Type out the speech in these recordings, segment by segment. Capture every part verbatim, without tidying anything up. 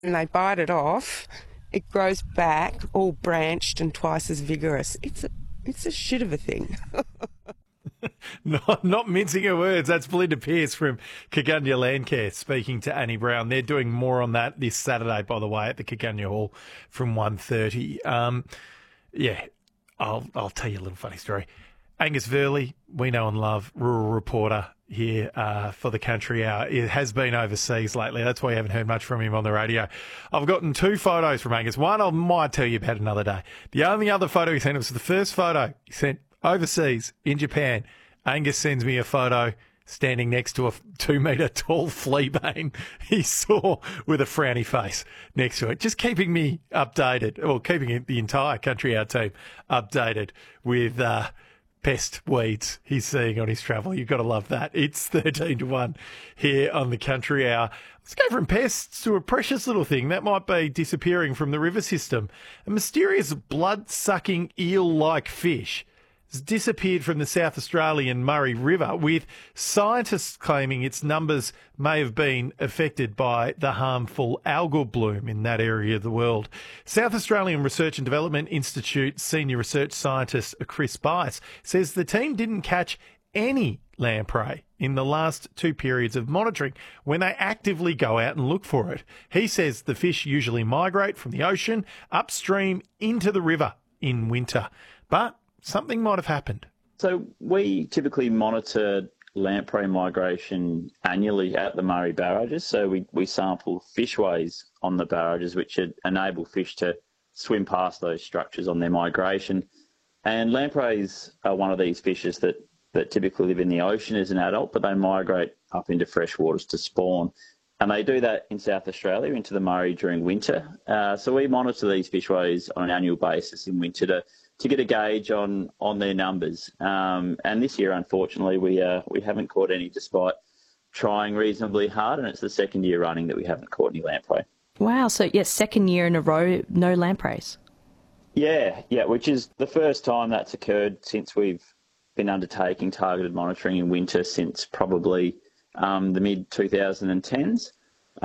and they bite it off, it grows back all branched and twice as vigorous. It's a, it's a shit of a thing. Not, not mincing her words. That's Belinda Pearce from Cagunya Landcare speaking to Annie Brown. They're doing more on that this Saturday, by the way, at the Cagunya Hall from one thirty. Um, yeah, I'll I'll tell you a little funny story. Angus Verley, we know and love, rural reporter here uh, for the Country Hour. It has been overseas lately. That's why you haven't heard much from him on the radio. I've gotten two photos from Angus. One I might tell you about another day. The only other photo he sent was the first photo he sent overseas in Japan. Angus sends me a photo standing next to a two-metre tall fleabane he saw with a frowny face next to it, just keeping me updated, or keeping the entire Country Hour team updated with uh, pest weeds he's seeing on his travel. You've got to love that. It's thirteen to one here on the Country Hour. Let's go from pests to a precious little thing that might be disappearing from the river system. A mysterious blood-sucking eel-like fish has disappeared from the South Australian Murray River, with scientists claiming its numbers may have been affected by the harmful algal bloom in that area of the world. South Australian Research and Development Institute senior research scientist Chris Bice says the team didn't catch any lamprey in the last two periods of monitoring when they actively go out and look for it. He says the fish usually migrate from the ocean upstream into the river in winter. But something might have happened. So we typically monitor lamprey migration annually at the Murray barrages. So we, we sample fishways on the barrages, which enable fish to swim past those structures on their migration. And lampreys are one of these fishes that, that typically live in the ocean as an adult, but they migrate up into fresh waters to spawn. And they do that in South Australia, into the Murray during winter. Uh, so we monitor these fishways on an annual basis in winter to to get a gauge on, on their numbers. Um, and this year, unfortunately, we uh, we haven't caught any despite trying reasonably hard, and it's the second year running that we haven't caught any lamprey. Wow, so yes, second year in a row, no lampreys. Yeah, yeah, which is the first time that's occurred since we've been undertaking targeted monitoring in winter since probably um, the mid twenty tens.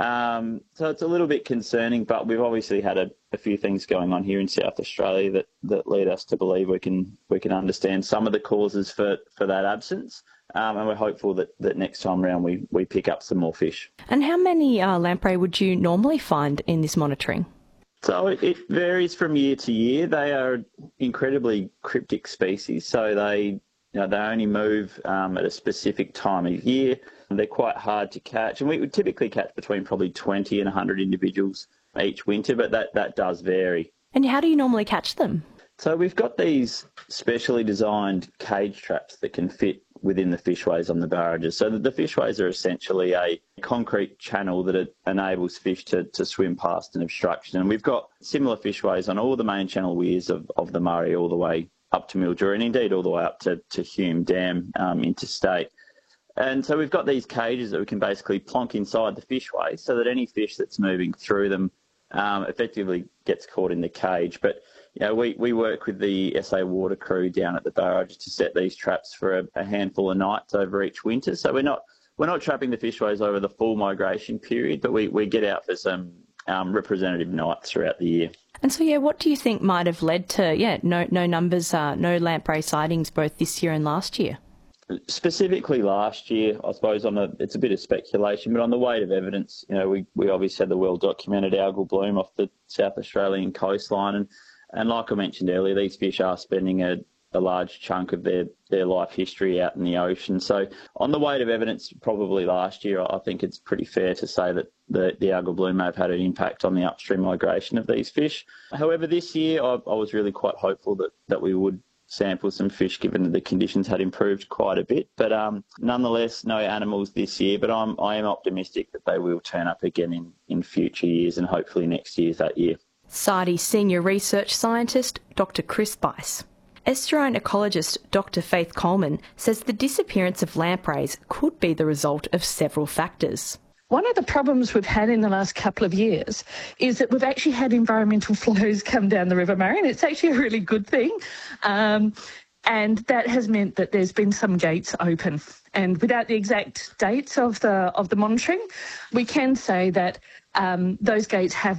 Um, so it's a little bit concerning, but we've obviously had a, a few things going on here in South Australia that, that lead us to believe we can we can understand some of the causes for, for that absence, um, and we're hopeful that, that next time around we, we pick up some more fish. And how many uh, lamprey would you normally find in this monitoring? So it, it varies from year to year. They are incredibly cryptic species, so they you know, they only move um, at a specific time of year. They're quite hard to catch, and we would typically catch between probably twenty and one hundred individuals each winter, but that, that does vary. And how do you normally catch them? So we've got these specially designed cage traps that can fit within the fishways on the barrages. So the, the fishways are essentially a concrete channel that it enables fish to, to swim past an obstruction. And we've got similar fishways on all the main channel weirs of, of the Murray all the way up to Mildura, and indeed all the way up to, to Hume Dam um, interstate. And so we've got these cages that we can basically plonk inside the fishway so that any fish that's moving through them um, effectively gets caught in the cage. But you know, we, we work with the S A Water crew down at the barrage to set these traps for a, a handful of nights over each winter. So we're not we're not trapping the fishways over the full migration period, but we, we get out for some um, representative nights throughout the year. And so, yeah, what do you think might have led to, yeah, no no numbers, uh, no lamprey sightings both this year and last year? Specifically last year, I suppose on a, it's a bit of speculation, but on the weight of evidence, you know, we, we obviously had the well-documented algal bloom off the South Australian coastline. And, and like I mentioned earlier, these fish are spending a, a large chunk of their, their life history out in the ocean. So on the weight of evidence, probably last year, I think it's pretty fair to say that the, the algal bloom may have had an impact on the upstream migration of these fish. However, this year, I, I was really quite hopeful that, that we would sample some fish, given that the conditions had improved quite a bit. But um, nonetheless, no animals this year. But I'm I am optimistic that they will turn up again in, in future years, and hopefully next year's that year. S A R D Senior Research Scientist Doctor Chris Bice. Estuarine ecologist Doctor Faith Coleman says the disappearance of lampreys could be the result of several factors. One of the problems we've had in the last couple of years is that we've actually had environmental flows come down the River Murray, and it's actually a really good thing. Um, and that has meant that there's been some gates open. And without the exact dates of the of the monitoring, we can say that um, those gates have